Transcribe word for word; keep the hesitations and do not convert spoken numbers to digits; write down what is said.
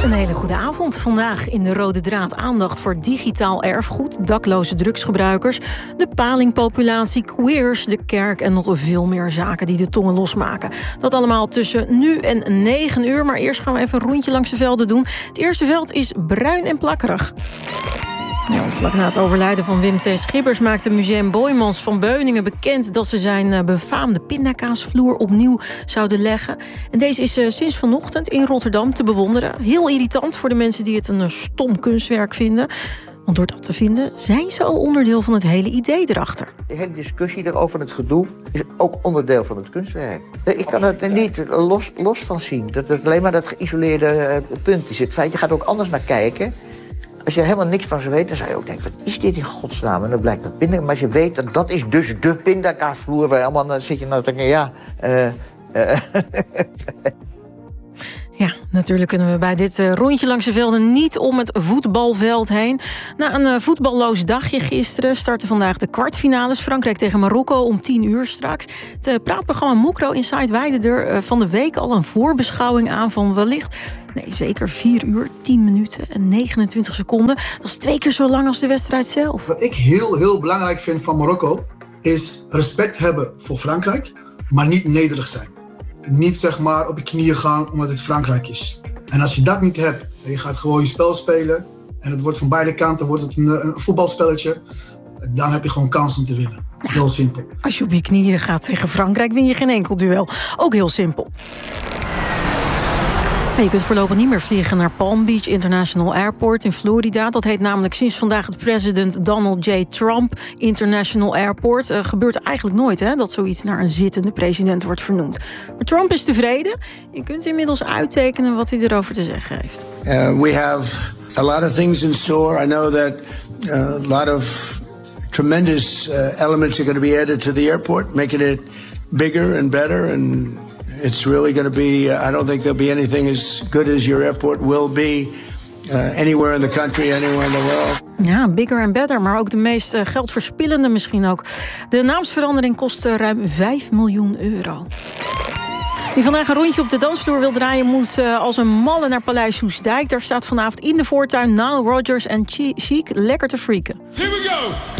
Een hele goede avond. Vandaag in de Rode Draad aandacht voor digitaal erfgoed, dakloze drugsgebruikers, de palingpopulatie, queers, de kerk en nog veel meer zaken die de tongen losmaken. Dat allemaal tussen nu en negen uur. Maar eerst gaan we even een rondje langs de velden doen. Het eerste veld is bruin en plakkerig. Ja, want vlak na het overlijden van Wim T. Schippers maakte Museum Boijmans van Beuningen bekend dat ze zijn befaamde pindakaasvloer opnieuw zouden leggen. En deze is uh, sinds vanochtend in Rotterdam te bewonderen. Heel irritant voor de mensen die het een stom kunstwerk vinden. Want door dat te vinden zijn ze al onderdeel van het hele idee erachter. De hele discussie erover, het gedoe, is ook onderdeel van het kunstwerk. Ik kan het er niet los, los van zien. Dat het alleen maar dat geïsoleerde punt is. Het feit, je gaat ook anders naar kijken. Als je helemaal niks van ze weet, dan zou je ook denken, wat is dit in godsnaam? En dan blijkt dat pindakaas. Maar als je weet dat dat is dus de pindakaasvloer, waar allemaal, dan zit je nou te denken, ja... Uh, uh. Ja, natuurlijk kunnen we bij dit uh, rondje langs de velden niet om het voetbalveld heen. Na een uh, voetballoos dagje gisteren starten vandaag de kwartfinales. Frankrijk tegen Marokko om tien uur straks. Het uh, praatprogramma Mokro Inside wijde er uh, van de week al een voorbeschouwing aan van wellicht... Nee, zeker vier uur, tien minuten en negenentwintig seconden. Dat is twee keer zo lang als de wedstrijd zelf. Wat ik heel, heel belangrijk vind van Marokko is respect hebben voor Frankrijk, maar niet nederig zijn. Niet zeg maar op je knieën gaan omdat het Frankrijk is. En als je dat niet hebt en je gaat gewoon je spel spelen en het wordt van beide kanten wordt het een, een voetbalspelletje, dan heb je gewoon kans om te winnen. Heel simpel. Als je op je knieën gaat tegen Frankrijk win je geen enkel duel. Ook heel simpel. Je kunt voorlopig niet meer vliegen naar Palm Beach International Airport in Florida. Dat heet namelijk sinds vandaag het president Donald J. Trump International Airport. Uh, gebeurt eigenlijk nooit hè, dat zoiets naar een zittende president wordt vernoemd. Maar Trump is tevreden. Je kunt inmiddels uittekenen wat hij erover te zeggen heeft. Uh, we have a lot of things in store. I know that uh, a lot of tremendous uh, elements are going to be added to the airport, making it bigger and better and... It's really going to be, uh, I don't think there'll be anything as good as your airport will be uh, anywhere in the country, anywhere in the world. Ja, bigger and better, maar ook de meest uh, geldverspillende misschien ook. De naamsverandering kost uh, ruim vijf miljoen euro. Wie vandaag een rondje op de dansvloer wil draaien moet uh, als een malle naar Paleis Soestdijk. Daar staat vanavond in de voortuin Nile Rodgers en Chic lekker te freaken. Here we go!